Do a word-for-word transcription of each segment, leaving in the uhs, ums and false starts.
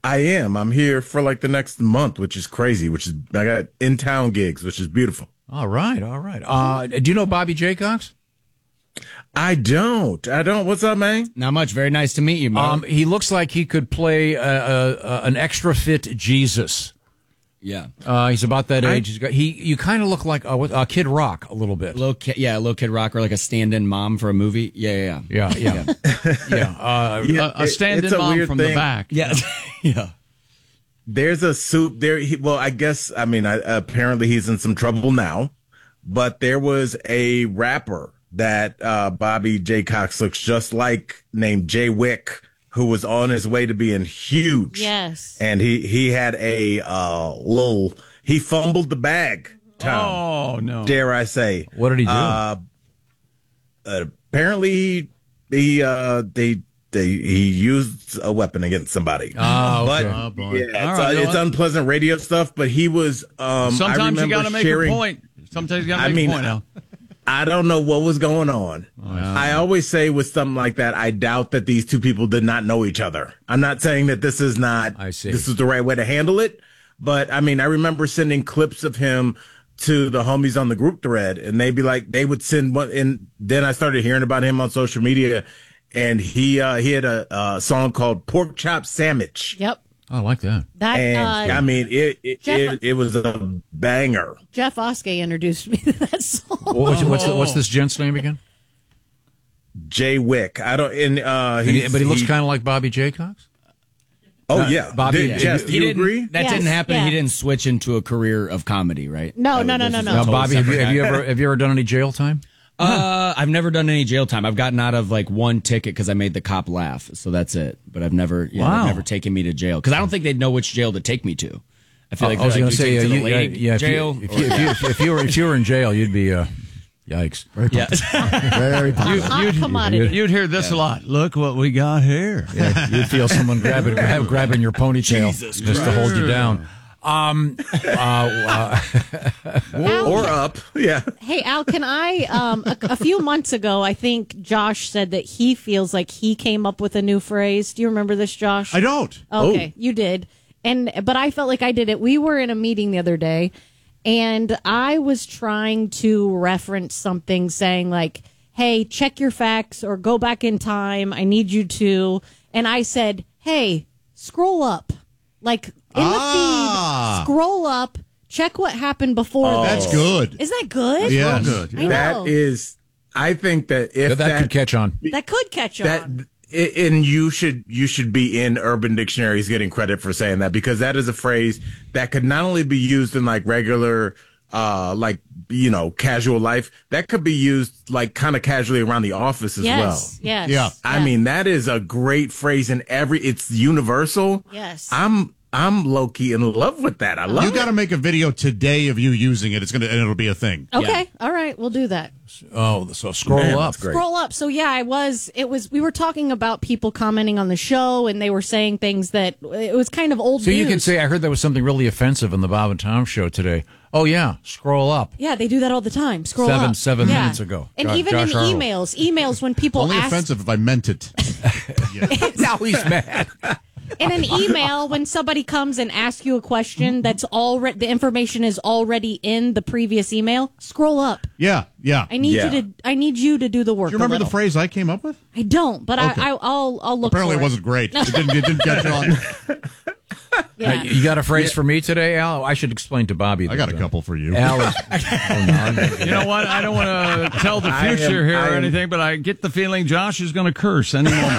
I am. I'm here for like the next month, which is crazy. Which is I got in town gigs, which is beautiful. All right, all right. Uh, do you know Bobby Jaycox? I don't. I don't. What's up, man? Not much. Very nice to meet you, man. Um, he looks like he could play uh, uh, an extra fit Jesus. Yeah, uh, he's about that I, age. He's got, he, you kind of look like a, a Kid Rock a little bit. Little kid, yeah, a little Kid Rock, or like a stand-in mom for a movie. Yeah, yeah, yeah, yeah, yeah. yeah. Uh, yeah a, a stand-in a mom from thing. the back. Yeah, yeah. There's a soup there. He, well, I guess I mean I, apparently he's in some trouble now, but there was a rapper that uh, Bobby Jaycox looks just like, named Jay Wick, who was on his way to being huge. Yes. And he, he had a uh, little, he fumbled the bag, Tom. Oh, no. Dare I say. What did he do? Uh, uh, apparently, he, he, uh, they, they, he used a weapon against somebody. Oh, but, okay. Oh, boy. Yeah, All it's, right, uh, you it's know unpleasant radio stuff, but he was, um, Sometimes I you got to make sharing, a point. Sometimes you got to I make mean, a point, Al. I don't know what was going on. Oh, yeah. I always say with something like that, I doubt that these two people did not know each other. I'm not saying that this is not, I see. this is the right way to handle it. But I mean, I remember sending clips of him to the homies on the group thread, and they'd be like, they would send one. And then I started hearing about him on social media, and he, uh, he had a, a song called Pork Chop Sandwich. Yep. I like that. That And uh, I mean, it, it, Jeff- it, it was a banger. Jeff Oskey introduced me to that song. What's, what's, the, what's this gent's name again? Jay Wick. I don't, and, uh, And he- he's- but he looks he- kind of like Bobby Jaycox. Oh, Uh, yeah. Bobby- Did, Jess, do He you didn't, agree? That Yes, didn't happen. yeah. He didn't switch into a career of comedy, right? No, That no, was- no, this no, is no. a Now, total Bobby, have you, separate have you guy. ever have you ever done any jail time? Uh, I've never done any jail time. I've gotten out of like one ticket because I made the cop laugh, so that's it. But I've never, yeah, Wow. they've never taken me to jail because I don't think they'd know which jail to take me to. I feel like I was they're going like, to "Do you say, take uh, me you, to the lady yeah, if you- jail." If you, if, you, if, you, if you were if you were in jail, you'd be, uh, yikes. yeah, Very Hot commodity. You'd hear this a lot. Look what we got here. Yeah, you'd feel someone grabbing grab, grabbing your ponytail just to hold you down. Um, uh, uh, Al, Or up. Yeah. hey, Al, can I? Um, a, a few months ago, I think Josh said that he feels like he came up with a new phrase. Do you remember this, Josh? I don't. Okay, you did. And but I felt like I did it. We were in a meeting the other day, and I was trying to reference something saying like, "Hey, check your facts or go back in time. I need you to." And I said, "Hey, scroll up." Like in Ah. the feed, scroll up, check what happened before. Oh. this. That's good. Isn't that good? Yes. good. I That know. is, I think that if that, that, could catch on. that could catch that, on. I- and you should you should be in Urban Dictionaries getting credit for saying that, because that is a phrase that could not only be used in like regular, uh, like you know, casual life. That could be used like kind of casually around the office as Yes, well. yes. Yeah. I mean, that is a great phrase in every. It's universal. Yes. I'm I'm low key in love with that. I love You it. got to make a video today of you using it. It's gonna and it'll be a thing. Okay, all right, we'll do that. Oh, so scroll Man, up. that's great. Scroll up. So yeah, I was. It was. We were talking about people commenting on the show, and they were saying things that it was kind of old. So you news. can say, I heard there was something really offensive in the Bob and Tom show today. Oh, yeah, scroll up. Yeah, they do that all the time. Scroll Seven- up. seven Yeah. minutes ago. and Jo- even Josh in Arnold. emails, emails when people Only ask offensive if I meant it. Now he's mad. in an email when somebody comes and asks you a question that's already the information is already in the previous email. Scroll up. Yeah, yeah. I need Yeah. you to. I need you to do the work. Do you remember a the little. phrase I came up with? I don't, but Okay. I, I, I'll. I'll look. Apparently, for it wasn't great. It didn't, it didn't catch on. Yeah. Uh, you got a phrase for me today, Al? I should explain to Bobby. I got a that, uh, couple for you. Al is, oh, no, You know what? I don't want to tell the I am- future here I or am- anything, but I get the feeling Josh is going to curse any moment.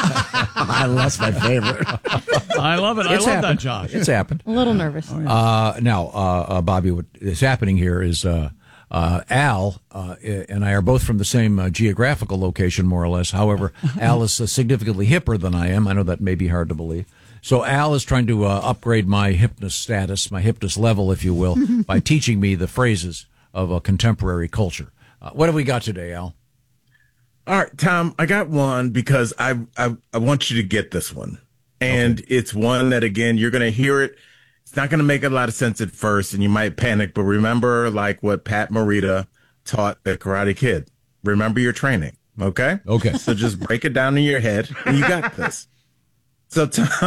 I lost my favorite. I love it. I It's love happened. that, Josh. It's happened. a little nervous. Uh, now, uh, uh, Bobby, what is happening here is uh, uh, Al uh, and I are both from the same uh, geographical location, more or less. However, Al is uh, significantly hipper than I am. I know that may be hard to believe. So Al is trying to uh, upgrade my hipness status, my hipness level, if you will, by teaching me the phrases of a contemporary culture. Uh, what have we got today, Al? All right, Tom, I got one because I I, I want you to get this one. And it's one that, again, you're going to hear it. It's not going to make a lot of sense at first, and you might panic. But remember, like what Pat Morita taught the Karate Kid. Remember your training, okay? Okay. So just break it down in your head, and you got this. So, Tom,